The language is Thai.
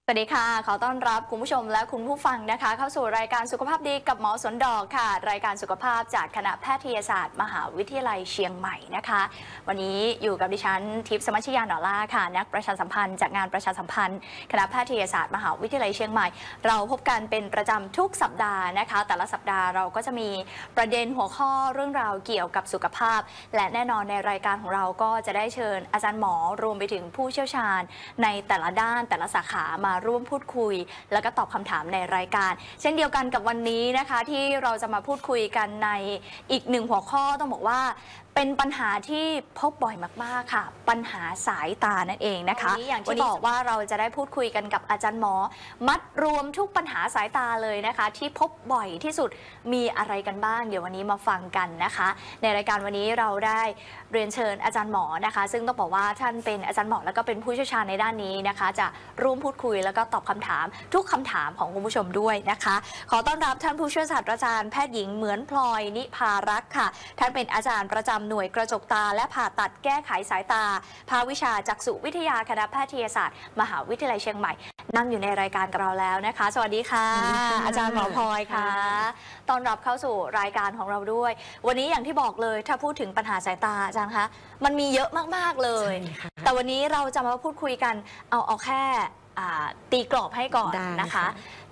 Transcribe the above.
สวัสดีค่ะขอต้อนรับคุณผู้ชมและคุณผู้ฟังนะคะเข้าสู่รายการสุขภาพดีกับหมอสนดอกค่ะรายการสุขภาพจากคณะแพทยศาสตร์มหาวิทยาลัยเชียงใหม่นะคะวันนี้อยู่กับดิฉันทิพย์สมัชยาหนอล่าค่ะนักประชาสัมพันธ์จากงานประชาสัมพันธ์คณะแพทยศาสตร์มหาวิทยาลัยเชียงใหม่เราพบกันเป็นประจำทุกสัปดาห์นะคะแต่ละสัปดาห์เราก็จะมีประเด็นหัวข้อเรื่องราวเกี่ยวกับสุขภาพและแน่นอนในรายการของเราก็จะได้เชิญอาจารย์หมอรวมไปถึงผู้เชี่ยวชาญในแต่ละด้านแต่ละสาขามาร่วมพูดคุยแล้วก็ตอบคำถามในรายการเช่นเดียวกันกับวันนี้นะคะที่เราจะมาพูดคุยกันในอีกหนึ่งหัวข้อต้องบอกว่าเป็นปัญหาที่พบบ่อยมากๆค่ะปัญหาสายตานั่นเองนะคะอย่างที่บอกว่าเราจะได้พูดคุยกันกับอาจารย์หมอมัดรวมทุกปัญหาสายตาเลยนะคะที่พบบ่อยที่สุดมีอะไรกันบ้างเดี๋ยววันนี้มาฟังกันนะคะในรายการวันนี้เราได้เรียนเชิญอาจารย์หมอนะคะซึ่งต้องบอกว่าท่านเป็นอาจารย์หมอแล้วก็เป็นผู้เชี่ยวชาญในด้านนี้นะคะจะร่วมพูดคุยแล้วก็ตอบคำถามทุกคำถามของคุณผู้ชมด้วยนะคะขอต้อนรับท่านผู้ช่วยศาสตราจารย์แพทย์หญิงเหมือนพลอยนิพารักษ์ค่ะท่านเป็นอาจารย์ประจำหน่วยกระจกตาและผ่าตัดแก้ไขสายตาภาควิชาจักษุวิทยาคณะแพทยศาสตร์มหาวิทยาลัยเชียงใหม่นั่งอยู่ในรายการกับเราแล้วนะคะสวัสดีค่ะอาจารย์หมอพลอยค่ะต้อนรับเข้าสู่รายการของเราด้วยวันนี้อย่างที่บอกเลยถ้าพูดถึงปัญหาสายตาอาจารย์คะมันมีเยอะมากๆเลยแต่วันนี้เราจะมาพูดคุยกันเอาแค่ตีกรอบให้ก่อนนะคะ